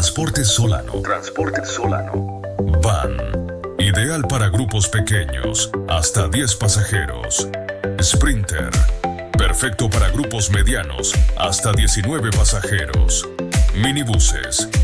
Transportes Solano. Transportes Solano. Van. Ideal para grupos pequeños, hasta 10 pasajeros. Sprinter. Perfecto para grupos medianos, hasta 19 pasajeros. Minibuses.